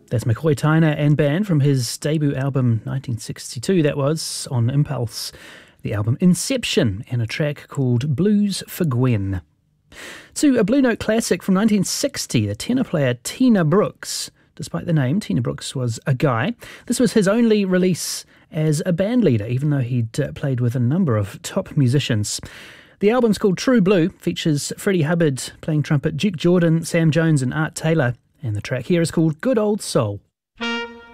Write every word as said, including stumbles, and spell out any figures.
That's McCoy Tyner and band from his debut album nineteen sixty-two, that was, on Impulse. The album Inception, and a track called Blues for Gwen. To a Blue Note classic from nineteen sixty, the tenor player Tina Brooks. Despite the name, Tina Brooks was a guy. This was his only release as a band leader, even though he'd uh, played with a number of top musicians. The album's called True Blue, features Freddie Hubbard playing trumpet, Duke Jordan, Sam Jones and Art Taylor. And the track here is called Good Old Soul.